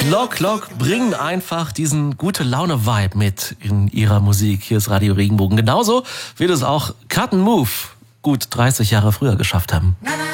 Lock bringen einfach diesen Gute-Laune-Vibe mit in ihrer Musik. Hier ist Radio Regenbogen. Genauso wird es auch Cut & Move gut 30 Jahre früher geschafft haben.